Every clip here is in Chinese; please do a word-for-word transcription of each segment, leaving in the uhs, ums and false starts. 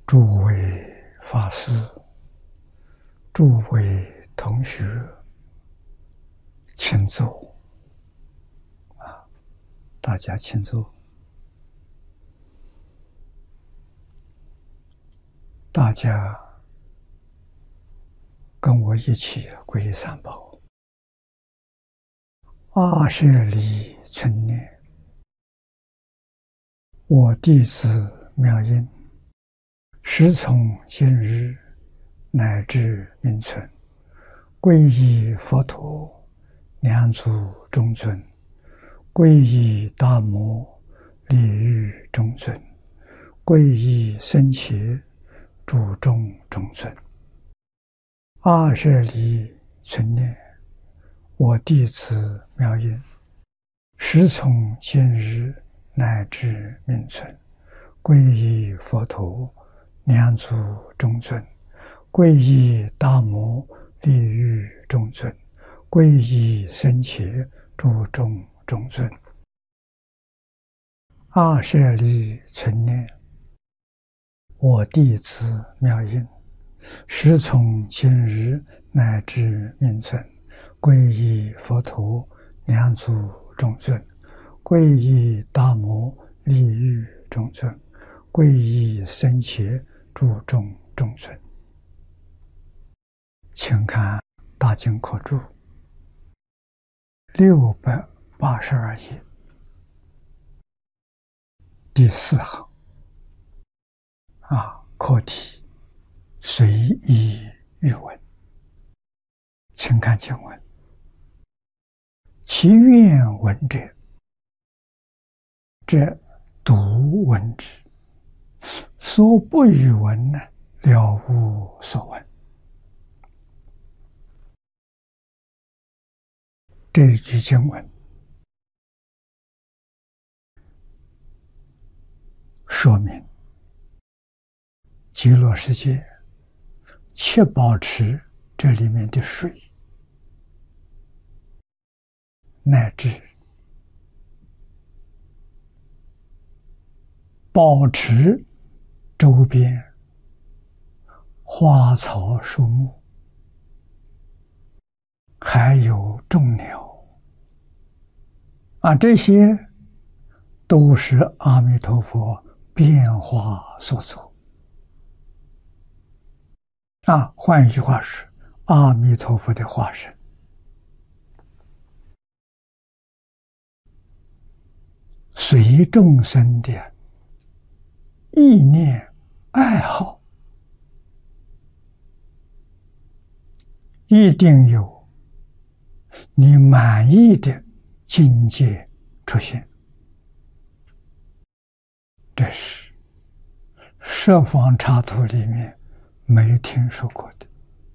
诸位法师、诸位同学，请坐啊！大家请坐。大家跟我一起皈依三宝。阿舍利存念，我弟子妙音，时从今日乃至命存，皈依佛陀、两祖中尊，皈依大摩、利欲中尊，皈依僧伽、诸众中尊。阿舍利存念，我弟子妙音，时从今日乃至命存，皈依佛陀、两祖中尊，皈依大摩、利欲中尊，皈依僧伽、诸众中尊。阿舍利存念，我弟子妙音，时从今日乃至命存，皈依佛陀、两祖中尊，皈依大摩、利欲中尊，皈依僧伽、诸众中尊。请看大经科注六百八十二页第四行啊，课题随意语文。请看经文：其愿闻者，则读闻之；所不与闻呢，了无所闻。这一句经文说明极乐世界且保持这里面的水，乃至保持周边花草树木，还有众鸟啊，这些都是阿弥陀佛变化所作啊。换一句话是，阿弥陀佛的化身，随众生的意念爱好，一定有你满意的境界出现。这是十方刹土里面没听说过的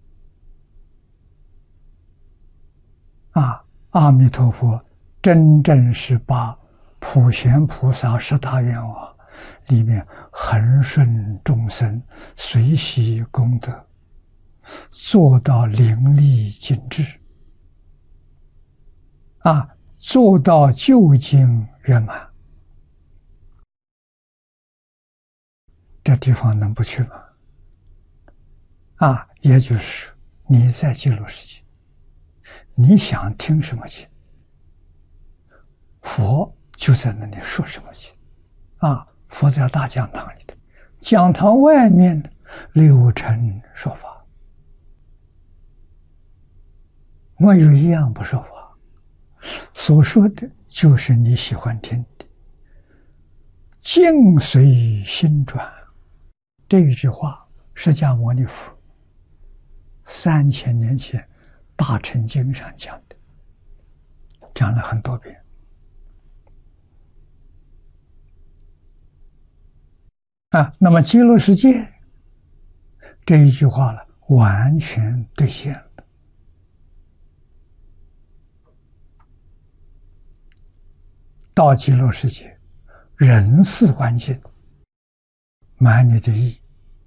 啊！阿弥陀佛真正是把普贤菩萨十大愿望里面恒顺众生、随喜功德做到淋漓尽致啊，做到究竟圆满。这地方能不去吗？啊，也就是你在极乐世界，你想听什么经，佛就在那里说什么经啊。佛在大讲堂里的，讲堂外面六尘说法，没有一样不说法，所说的就是你喜欢听的。境随心转，这一句话释迦牟尼佛三千年前大乘经上讲的，讲了很多遍啊。那么极乐世界这一句话了，完全兑现了。到极乐世界，人事关境满你的意，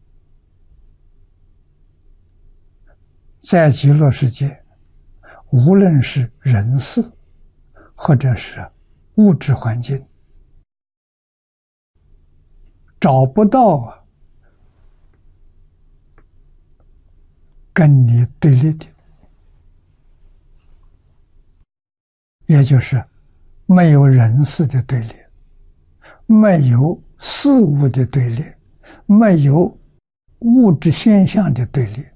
在极乐世界，无论是人事或者是物质环境，找不到跟你对立的，也就是没有人事的对立，没有事物的对立，没有物质现象的对立。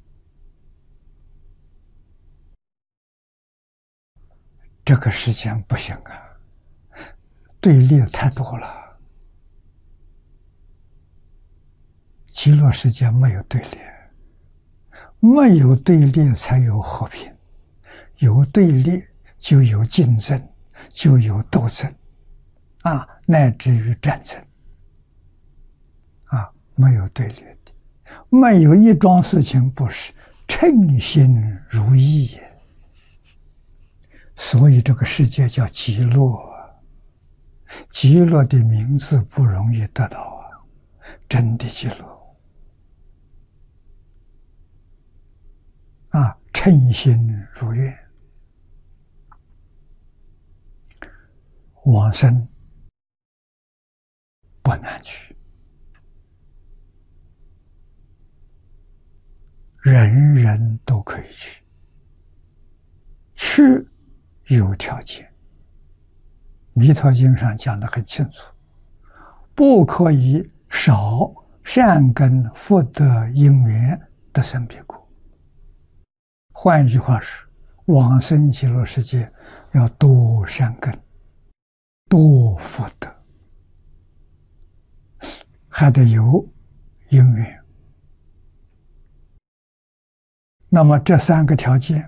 这个世间不行啊，对立太多了。极乐世界没有对立，没有对立才有和平，有对立就有竞争，就有斗争，啊，乃至于战争，啊，没有对立的，没有一桩事情不是称心如意也。所以这个世界叫极乐，极乐的名字不容易得到啊，真的极乐啊，称心如愿，往生不难去，人人都可以去，去有条件。弥陀经上讲得很清楚，不可以少善根福德因缘得生彼国。换一句话说，往生极乐世界要多善根，多福德，还得有因缘。那么这三个条件，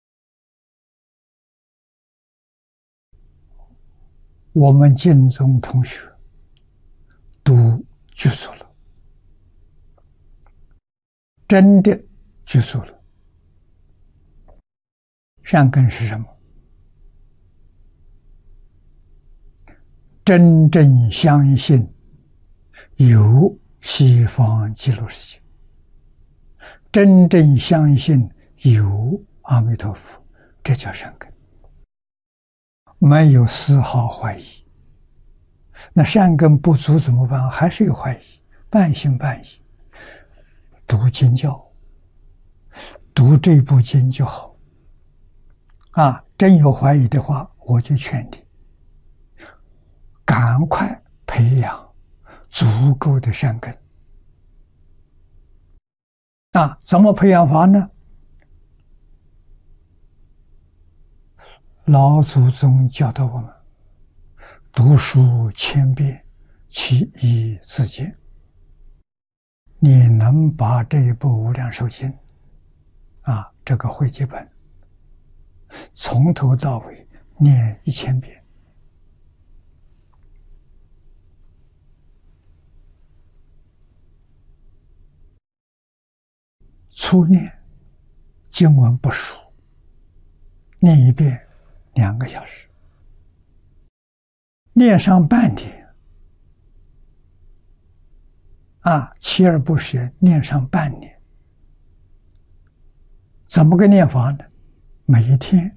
我们净宗同学都具足了，真的具足了。善根是什么？真正相信有西方极乐世界，真正相信有阿弥陀佛，这叫善根，没有丝毫怀疑。那善根不足怎么办？还是有怀疑，半信半疑。读经教，读这部经就好。啊，真有怀疑的话，我就劝你赶快培养足够的善根。啊，怎么培养法呢？老祖宗教导我们，读书千遍，其义自见。你能把这一部《无量寿经》啊，这个汇集本从头到尾念一千遍，初念经文不熟，念一遍两个小时，念上半天啊，锲而不舍念上半年。怎么个念法呢？每一天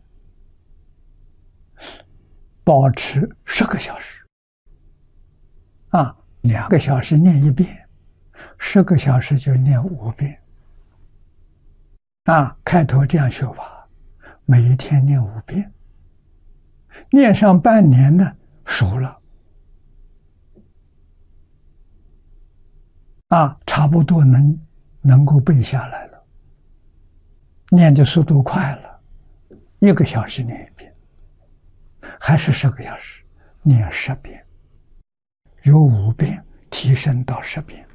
保持十个小时啊，两个小时念一遍，十个小时就念五遍啊。开头这样学法，每一天念五遍，念上半年呢，熟了啊，差不多能能够背下来了，念的速度快了。一个小时念一遍，还是十个小时念十遍，由五遍提升到十遍，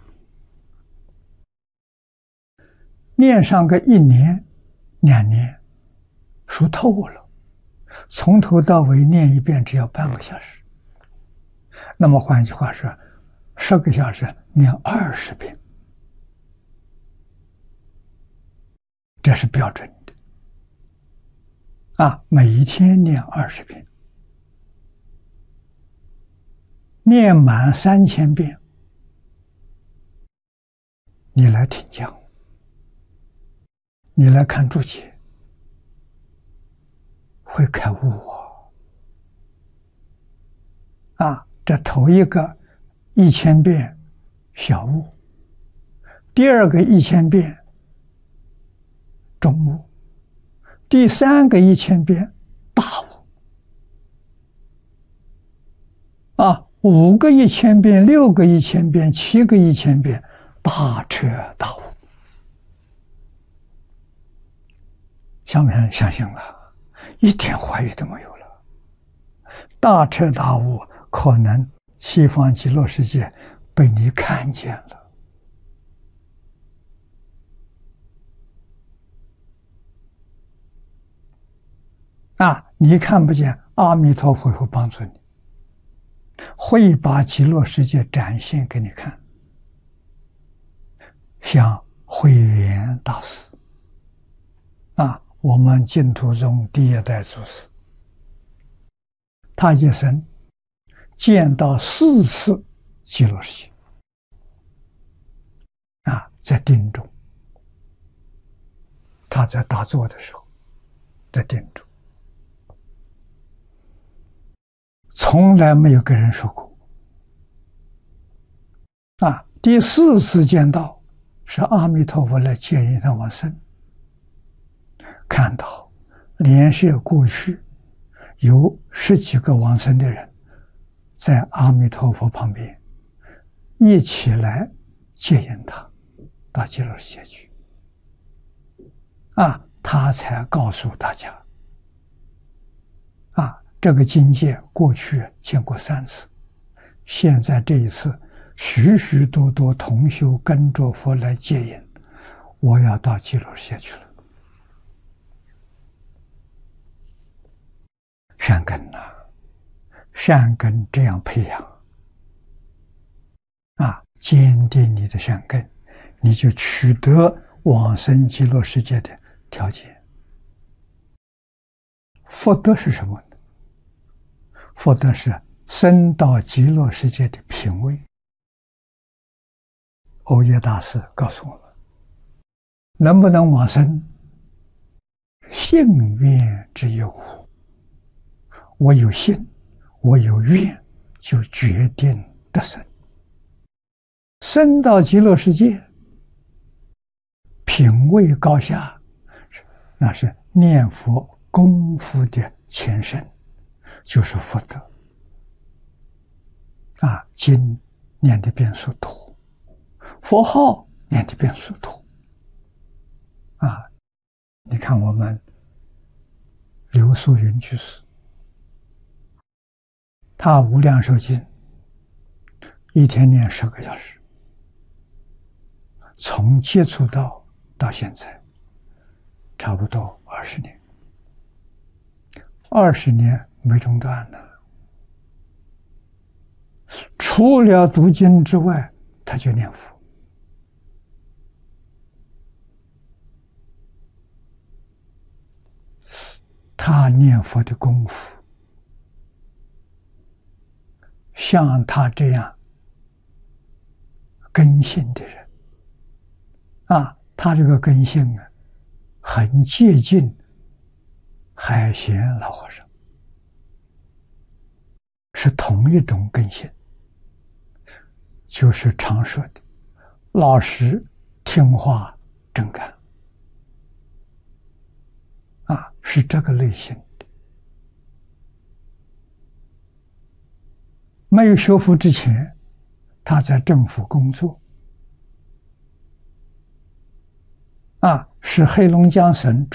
念上个一年两年，熟透了，从头到尾念一遍只要半个小时。那么换句话说，十个小时念二十遍，这是标准的啊！每一天念二十遍，念满三千遍，你来听讲，你来看注解，会开悟啊！啊，这头一个一千遍小悟，第二个一千遍中悟，第三个一千遍大悟，啊，五个一千遍，六个一千遍，七个一千遍，大彻大悟。想不想相信了？一点怀疑都没有了。大彻大悟，可能西方极乐世界被你看见了。啊，你看不见，阿弥陀佛会帮助你，会把极乐世界展现给你看。像慧远大师，啊，我们净土宗第一代祖师，他一生见到四次极乐世界，啊，在定中，他在打坐的时候，在定中。从来没有跟人说过。啊，第四次见到是阿弥陀佛来接引他往生，看到莲社过去有十几个往生的人在阿弥陀佛旁边一起来接引他到极乐世界去。啊，他才告诉大家，啊，这个境界过去见过三次，现在这一次许许多多同修跟着佛来接引，我要到极乐世界去了。善根呐、啊，善根这样培养，啊，坚定你的善根，你就取得往生极乐世界的条件。福德是什么呢？福德是生到极乐世界的品位。欧耶大师告诉我们，能不能往生，信愿之有。我有信，我有愿，就决定得生。生到极乐世界，品位高下，那是念佛功夫的前身，就是福德。啊，经念的遍数多，佛号念的遍数多。啊，你看我们刘素云居士，他无量寿经一天念十个小时，从接触到到现在差不多二十年，二十年没中断呢。除了读经之外，他就念佛。他念佛的功夫，像他这样根性的人，啊，他这个根性啊，很接近海贤老和尚，是同一种根性，就是常说的老实、听话、正干，啊，是这个类型的。没有学佛之前，他在政府工作，啊，是黑龙江省